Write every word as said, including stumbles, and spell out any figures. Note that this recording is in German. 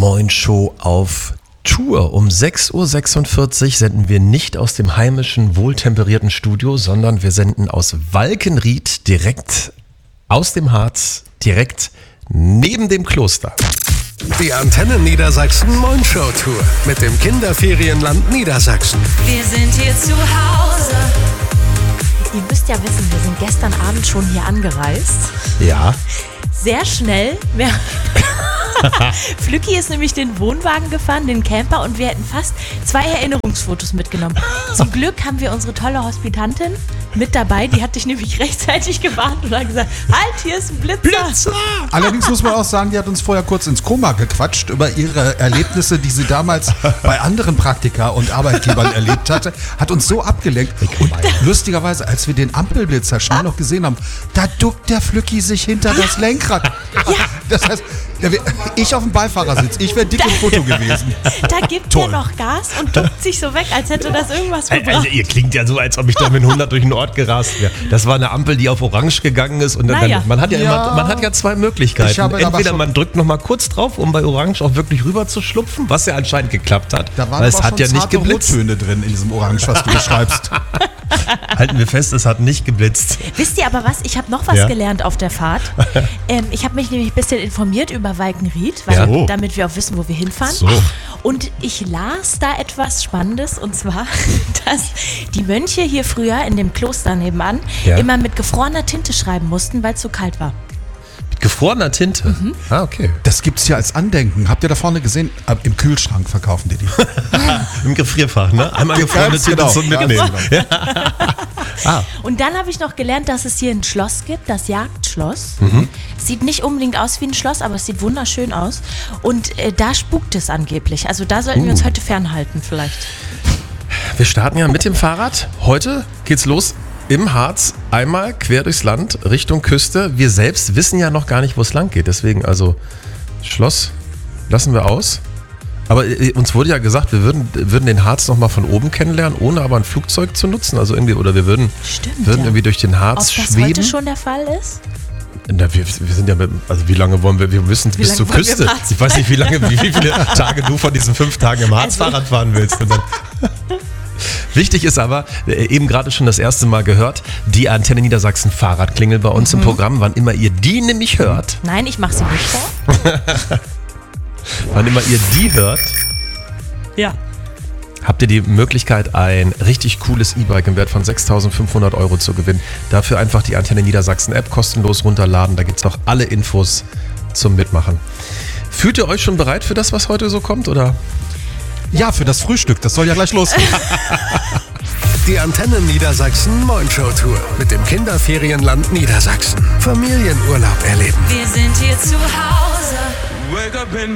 Moin Show auf Tour. Um sechs Uhr sechsundvierzig senden wir nicht aus dem heimischen, wohltemperierten Studio, sondern wir senden aus Walkenried direkt aus dem Harz, direkt neben dem Kloster. Die Antenne Niedersachsen Moin Show Tour mit dem Kinderferienland Niedersachsen. Wir sind hier zu Hause. Ihr müsst ja wissen, wir sind gestern Abend schon hier angereist. Ja. Sehr schnell. Wir Flücki ist nämlich den Wohnwagen gefahren, den Camper, und wir hätten fast zwei Erinnerungsfotos mitgenommen. Zum Glück haben wir unsere tolle Hospitantin mit dabei, die hat dich nämlich rechtzeitig gewarnt und hat gesagt, halt, hier ist ein Blitzer. Blitzer! Allerdings muss man auch sagen, die hat uns vorher kurz ins Koma gequatscht über ihre Erlebnisse, die sie damals bei anderen Praktika und Arbeitgebern erlebt hatte. Hat uns so abgelenkt. Und lustigerweise, als wir den Ampelblitzer schnell noch gesehen haben, da duckt der Flücki sich hinter das Lenkrad. Ja. Das heißt, ich auf dem Beifahrersitz, ich wäre dick im Foto gewesen. Da gibt er noch Gas und duckt sich so weg, als hätte das irgendwas gebracht. Also ihr klingt ja so, als ob ich da mit hundert durch den Ort gerast wäre. Das war eine Ampel, die auf Orange gegangen ist. Und dann, Naja. dann, man, hat ja Ja. immer, man hat ja zwei Möglichkeiten. Ich habe aber Entweder schon- man drückt noch mal kurz drauf, um bei Orange auch wirklich rüber zu schlupfen, was ja anscheinend geklappt hat. Da waren weil es aber hat schon ja nicht zarte geblitzt. Rottöne drin in diesem Orange, was du beschreibst. Halten wir fest, es hat nicht geblitzt. Wisst ihr aber was? Ich habe noch was Ja. gelernt auf der Fahrt. ähm, ich habe mich nämlich ein bisschen informiert über Walkenried, weil, Ja. Oh. damit wir auch wissen, wo wir hinfahren. So. Und ich las da etwas Spannendes, und zwar, dass die Mönche hier früher in dem Kloster nebenan Ja. immer mit gefrorener Tinte schreiben mussten, weil es so kalt war. Mit gefrorener Tinte? Mhm. Ah, okay. Das gibt's ja als Andenken. Habt ihr da vorne gesehen? Ab- Im Kühlschrank verkaufen die die. Im Gefrierfach, ne? Einmal gefrorene Ganz Tinte genau, zum ganz Mitnehmen. genau. Ah, Und dann habe ich noch gelernt, dass es hier ein Schloss gibt, das Jagdschloss. Mhm. Sieht nicht unbedingt aus wie ein Schloss, aber es sieht wunderschön aus. Und äh, da spukt es angeblich. Also da sollten wir Uh. uns heute fernhalten vielleicht. wir starten ja mit dem Fahrrad. Heute geht's los im Harz, einmal quer durchs Land, Richtung Küste. Wir selbst wissen ja noch gar nicht, wo es lang geht. Deswegen also Schloss lassen wir aus. Aber äh, uns wurde ja gesagt, wir würden, würden den Harz noch mal von oben kennenlernen, ohne aber ein Flugzeug zu nutzen. Also irgendwie, oder wir würden, Stimmt, würden ja. irgendwie durch den Harz Ob das schweben. heute schon der Fall ist? Na, wir, wir sind ja mit, also wie lange wollen wir, wir müssen bis lange zur wollen wir Küste. im Harz Ich weiß nicht, wie lange, wie, wie viele Tage du von diesen fünf Tagen im Harz Also- Fahrrad fahren willst. Und dann Wichtig ist aber, äh, eben gerade schon das erste Mal gehört, die Antenne Niedersachsen Fahrradklingel bei uns Mhm. im Programm. Wann immer ihr die nämlich hört, Nein, ich mache sie nicht vor. wann immer ihr die hört, Ja. habt ihr die Möglichkeit, ein richtig cooles E-Bike im Wert von sechstausendfünfhundert Euro zu gewinnen. Dafür einfach die Antenne Niedersachsen App kostenlos runterladen. Da gibt es auch alle Infos zum Mitmachen. Fühlt ihr euch schon bereit für das, was heute so kommt, oder? Ja, für das Frühstück. Das soll ja gleich losgehen. Die Antenne Niedersachsen Moin Show Tour mit dem Kinderferienland Niedersachsen. Familienurlaub erleben. Wir sind hier zu Hause.